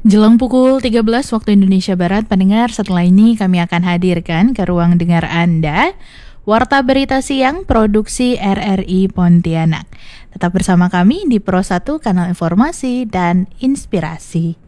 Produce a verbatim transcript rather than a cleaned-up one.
Jelang pukul tiga belas waktu Indonesia Barat, pendengar, setelah ini kami akan hadirkan ke ruang dengar Anda Warta Berita Siang Produksi R R I Pontianak. Tetap bersama kami di Pro satu Kanal Informasi dan Inspirasi.